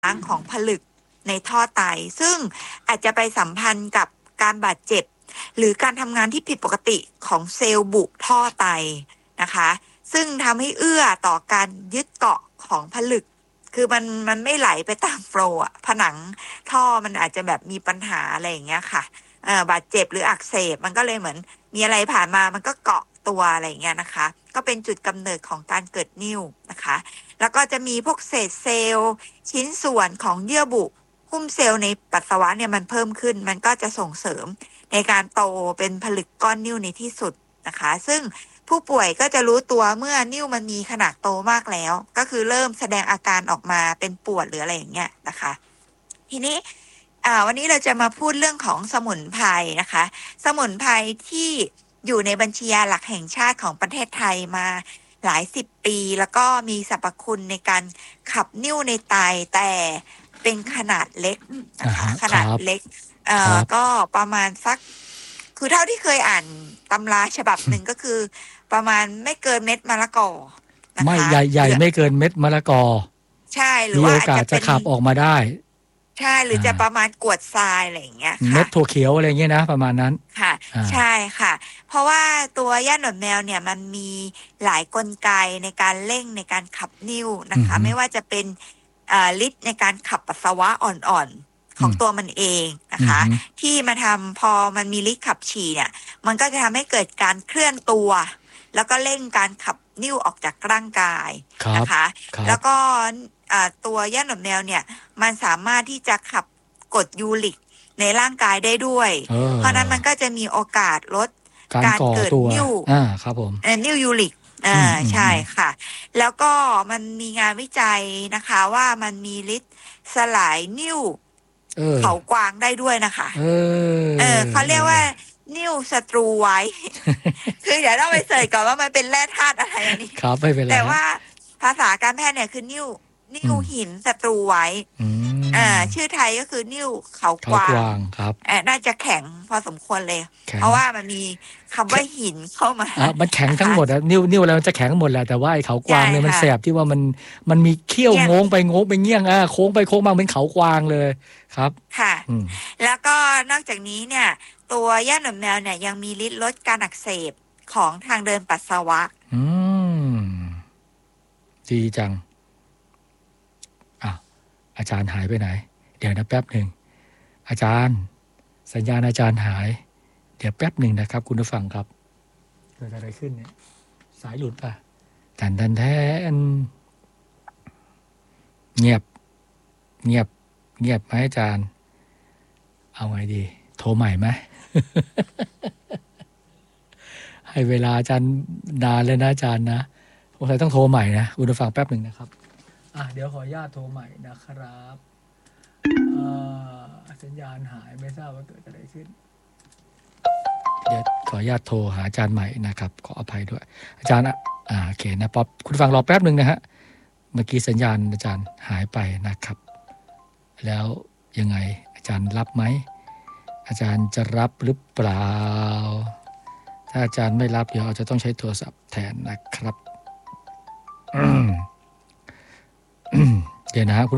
างของผลึกในท่อไตซึ่งอาจจะไปสัมพันธ์กับการบาดเจ็บหรือการทำงานที่ผิดปกติของเซลล์บุท่อไตนะคะซึ่งทำให้เอื้อต่อการยึดเกาะของผลึกคือมันไม่ไหลไปตามโฟลว์ผนังท่อมันอาจจะแบบมีปัญหาอะไรอย่างเงี้ยค่ะบาดเจ็บหรืออักเสบมันก็เลยเหมือนมีอะไรผ่านมามันก็เกาะตัวอะไรอย่างเงี้ยนะคะก็เป็นจุดกำเนิดของการเกิดนิ่วนะคะแล้วก็จะมีพวกเศษเซลล์ชิ้นส่วนของเยื่อบุหุ้มเซลล์ในปัสสาวะเนี่ยมันเพิ่มขึ้นมันก็จะส่งเสริมในการโตเป็นผลึกก้อนนิ่วในที่สุดนะคะซึ่งผู้ป่วยก็จะรู้ตัวเมื่อนิ่วมันมีขนาดโตมากแล้วก็คือเริ่มแสดงอาการออกมาเป็นปวดหรืออะไรอย่างเงี้ยนะคะทีนี้วันนี้เราจะมาพูดเรื่องของสมุนไพรนะคะสมุนไพรที่อยู่ในบัญชียาหลักแห่งชาติของประเทศไทยมาหลายสิบปีแล้วก็มีสรรพคุณในการขับนิ่วในไตแต่เป็นขนาดเล็กนะคะขนาดเล็กก็ประมาณสักคือเท่าที่เคยอ่านตำราฉบับหนึ่งก็คือประมาณไม่เกินเม็ดมะละกอนะคะไม่ใหญ่ไม่เกินเม็ดมะละกอใช่หรือว่าอาจจะขับออกมาได้ใช่หรือจะประมาณกวดทรายอะไรอย่างเงี้ยค่ะเม็ดถั่วเขียวอะไรเงี้ยนะประมาณนั้นค่ะใช่ค่ะเพราะว่าตัวย่าหนวดแมวเนี่ยมันมีหลายกลไกในการเร่งในการขับนิ่วนะคะไม่ว่าจะเป็นฤทธิ์ในการขับปัสสาวะอ่อนๆของตัวมันเองนะคะที่มาทำพอมันมีฤทธิ์ขับฉี่เนี่ยมันก็จะทำให้เกิดการเคลื่อนตัวแล้วก็เร่งการขับนิ่วออกจากร่างกายนะคะแล้วก็ตัวย่าหนวดแมวเนี่ยมันสามารถที่จะขับกรดยูริกในร่างกายได้ด้วยเพราะนั้นมันก็จะมีโอกาสลดการเกิดนิ่วครับผมนิ่วยูริกใช่ค่ะแล้วก็มันมีงานวิจัยนะคะว่ามันมีฤทธิ์สลายนิ่วเขากวางได้ด้วยนะคะเขาเรียกว่านิ่วศัตรูไว้ คือเดี๋ยวต้องไปเสิร์ชก่อนว่ามันเป็นแร่ธาตุอะไรอันนี้ครับไม่เป็นไรแต่ว่าภาษาการแพทย์เนี่ยคือนิ่วหินศัตรูไว้ชื่อไทยก็คือนิ่วเขากวางครับน่าจะแข็งพอสมควรเลยเพราะว่ามันมีคำว่าหินเข้ามามันแข็งทั้งหมดอะนิ่วแล้วมันจะแข็งหมดแหละแต่ว่าไอ้เขากวางเนี่ยมันแสบที่ว่ามันมีเขี้ยวโง้งไปเงี้ยงโค้งไปโค้งมาเหมือนเขากวางเลยครับค่ะแล้วก็นอกจากนี้เนี่ยตัวย่าหนวดแมวเนี่ยยังมีฤทธิ์ลดการอักเสบของทางเดินปัสสาวะดีจังอาจารย์หายไปไหนเดี๋ยวนะแป๊บหนึ่งอาจารย์สัญญาณอาจารย์หายเดี๋ยวแป๊บหนึ่งนะครับคุณผู้ฟังครับเกิดอะไรขึ้นเนี่ยสายหลุดป่ะแทนเงียบไหมอาจารย์เอาไงดีโทรใหม่ไหม ให้เวลาอาจารย์นานเลยนะอาจารย์นะสงสัยต้องโทรใหม่นะคุณผู้ฟังแป๊บหนึ่งนะครับเดี๋ยวขออนุญาตโทรใหม่นะครับสัญญาณหายไม่ทราบว่าเกิดอะไรขึ้นเดี๋ยวขออนุญาตโทรหาอาจารย์ใหม่นะครับขออภัยด้วยอาจารย์โอเคนะป๊อปคุณฟังรอแป๊บหนึ่งนะฮะเมื่อกี้สัญญาณอาจารย์หายไปนะครับแล้วยังไงอาจารย์รับไหมอาจารย์จะรับหรือเปล่าถ้าอาจารย์ไม่รับเดี๋ยวเราจะต้องใช้โทรศัพท์แทนนะครับเดี๋ยวนะ